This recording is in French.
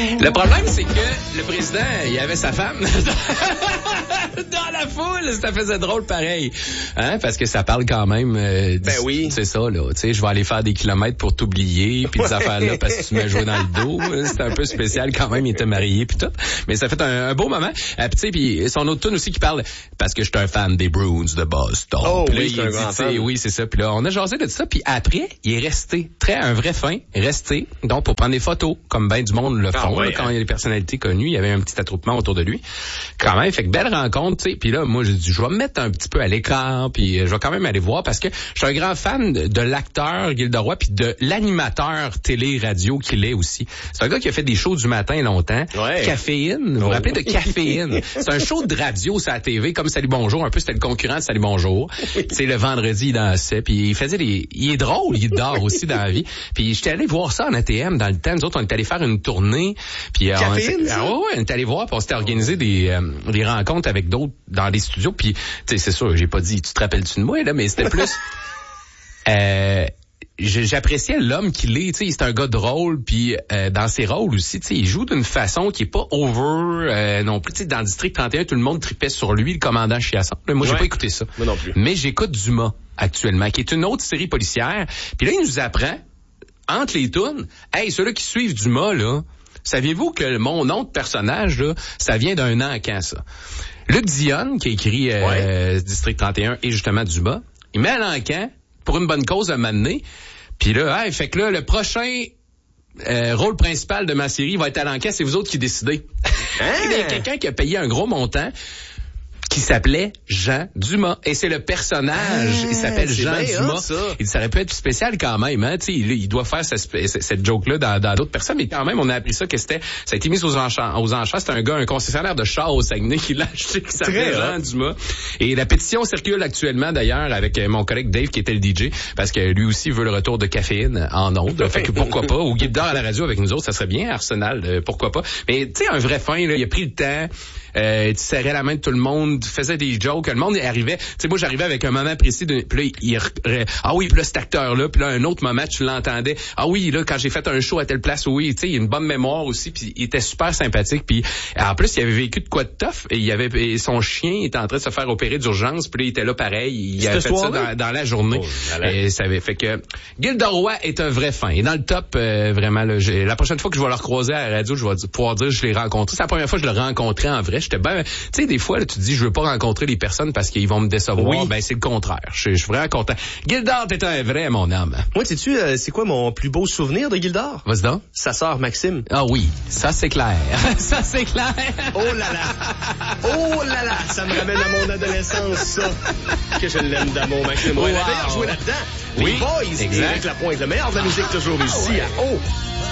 Le problème, c'est que le président, il avait sa femme dans la foule. Ça faisait drôle pareil. Hein? Parce que ça parle quand même... oui. C'est ça, là. Tu sais, je vais aller faire des kilomètres pour t'oublier, puis des affaires-là, parce que tu m'as joué dans le dos. C'était un peu spécial quand même. Il était marié, puis tout. Mais ça fait un beau moment. Puis tu sais, puis son autre tune aussi qui parle... Parce que je suis un fan des Bruins de Boston. Oh, puis là, oui, c'est un grand fan. Oui, c'est ça. Puis là, on a jasé de ça. Puis après, il est resté. Un vrai fin. Resté. Donc, pour prendre des photos, comme ben du monde le font. ouais, là, quand il y a des personnalités connues, il y avait un petit attroupement autour de lui. Quand même, fait que belle rencontre, tu sais. Puis là, moi, j'ai dit, je vais me mettre un petit peu à l'écart, puis je vais quand même aller voir, parce que je suis un grand fan de l'acteur Gilderoy, puis de l'animateur télé-radio qu'il est aussi. C'est un gars qui a fait des shows du matin longtemps. Ouais. Caféine. Vous vous rappelez de Caféine? C'est un show de radio sur la TV, comme Salut Bonjour. Un peu, c'était le concurrent de Salut Bonjour. Tu sais, le vendredi, il dansait, puis il faisait il est drôle, il dort aussi dans la vie. Puis j'étais allé voir ça en ATM dans le temps. Nous autres, on est allé faire une tournée. Puis on est allé voir, puis on s'était organisé des rencontres avec d'autres dans les studios. Puis, tu sais, c'est sûr, j'ai pas dit, tu te rappelles-tu de moi, là, mais c'était plus... j'appréciais l'homme qu'il est, tu sais, c'est un gars drôle, puis dans ses rôles aussi, tu sais, il joue d'une façon qui est pas over non plus, tu sais, dans District 31, tout le monde tripait sur lui, le commandant Chiasson. Moi, j'ai pas écouté ça. Moi non plus. Mais j'écoute Dumas actuellement, qui est une autre série policière. Puis là, il nous apprend, entre les tunes, hey, ceux-là qui suivent Dumas, là, saviez-vous que mon nom de personnage, là, ça vient d'un encan, ça? Luc Dionne, qui a écrit District 31 et justement Dumas, il met à l'encan pour une bonne cause un moment donné. Puis là, fait que là, le prochain rôle principal de ma série va être à l'encan, c'est vous autres qui décidez. Il y a quelqu'un qui a payé un gros montant qui s'appelait Jean Dumas. Et c'est le personnage, il s'appelle Jean Dumas. Ça aurait pu être spécial quand même, hein. Tu sais, il doit faire cette joke-là dans d'autres personnes, mais quand même, on a appris ça, ça a été mis aux enchères. C'était un concessionnaire de chars au Saguenay qui l'a acheté, qui s'appelle Jean Dumas. Et la pétition circule actuellement, d'ailleurs, avec mon collègue Dave, qui était le DJ, parce que lui aussi veut le retour de Caféine en ondes. Fait que pourquoi pas, ou Guide d'or à la radio avec nous autres, ça serait bien, Arsenal, pourquoi pas. Mais, tu sais, un vrai fin, là, il a pris le temps, tu serrais la main de tout le monde, faisait des jokes, le monde arrivait, tu sais, moi j'arrivais avec un moment précis, puis là, puis là cet acteur-là, puis là un autre moment tu l'entendais, là quand j'ai fait un show à telle place, oui, tu sais, il a une bonne mémoire aussi, puis il était super sympathique, puis en plus il avait vécu de quoi de tough, et son chien était en train de se faire opérer d'urgence, puis là il était là pareil, il avait fait ça dans la journée, et ça avait fait que Gilderoy est un vrai fin, et dans le top, vraiment, là, la prochaine fois que je vais le recroiser à la radio, je vais pouvoir dire que je l'ai rencontré, c'est la première fois que je le rencontrais en vrai, j'étais ben, tu sais, des fois là, tu te dis je veux pas rencontrer les personnes parce qu'ils vont me décevoir. Oui. Ben, c'est le contraire. Je suis vraiment content. Gildor, t'es un vrai, mon âme. Moi, sais-tu, c'est quoi mon plus beau souvenir de Gildor? Vas-y donc. Sa sœur Maxime. Ah oui, ça c'est clair. Ça c'est clair. Oh là là. Oh là là. Ça me ramène à mon adolescence, ça. Que je l'aime d'amour, Maxime. Wow. Elle a d'ailleurs joué là-dedans. Oui. Les Boys. Exact. Avec la pointe. Le meilleur de la musique toujours ici à